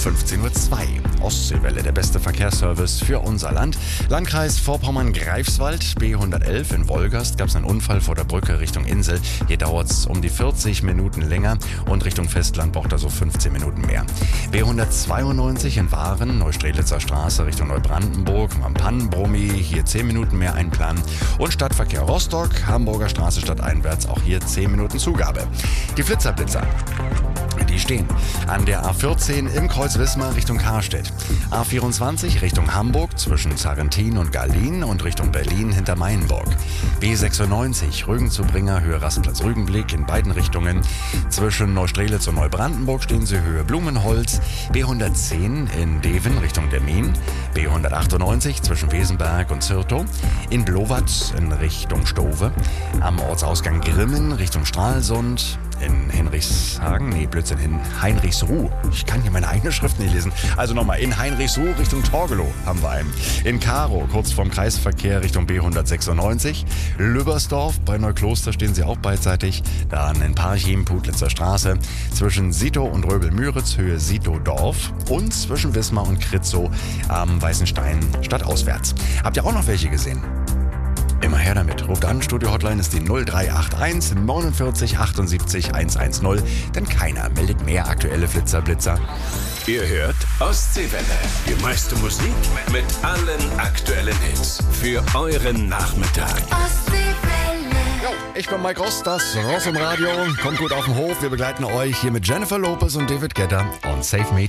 15:02 Uhr. Ostseewelle, der beste Verkehrsservice für unser Land. Landkreis Vorpommern-Greifswald, B111 in Wolgast gab es einen Unfall vor der Brücke Richtung Insel. Hier dauert es um die 40 Minuten länger und Richtung Festland braucht er so 15 Minuten mehr. B192 in Waren, Neustrelitzer Straße Richtung Neubrandenburg, am Pannenbrummi, hier 10 Minuten mehr einplanen. Und Stadtverkehr Rostock, Hamburger Straße stadteinwärts, auch hier 10 Minuten Zugabe. Die Flitzer. Die stehen an der A14 im Kreuz Wismar Richtung Karstedt. A24 Richtung Hamburg zwischen Zarrentin und Garlin und Richtung Berlin hinter Mainburg. B96 Rügen zu Bringer, Höhe Rastplatz Rügenblick in beiden Richtungen. Zwischen Neustrelitz und Neubrandenburg stehen sie Höhe Blumenholz. B110 in Deven Richtung Demmin. B198 zwischen Wesenberg und Zirtow. In Blowat in Richtung Stove. Am Ortsausgang Grimmen Richtung Stralsund. In Heinrichsruh. Ich kann hier meine eigene Schrift nicht lesen. Also nochmal, in Heinrichsruh Richtung Torgelow haben wir einen. In Karow, kurz vorm Kreisverkehr Richtung B196. Lübbersdorf, bei Neukloster stehen sie auch beidseitig. Dann in Parchim, Putlitzer Straße. Zwischen Sito und Röbel-Müritz, Höhe Sito-Dorf. Und zwischen Wismar und Kritzow am Weißenstein stadtauswärts. Habt ihr auch noch welche gesehen? Immer her damit. Ruft an, Studio-Hotline ist die 0381 49 78 110, denn keiner meldet mehr aktuelle Blitzer. Ihr hört Ostseewelle. Die meiste Musik mit allen aktuellen Hits. Für euren Nachmittag. Ostseewelle. Jo, ich bin Mike Rost, das Ross im Radio. Kommt gut auf den Hof. Wir begleiten euch hier mit Jennifer Lopez und David Guetta und Save Me.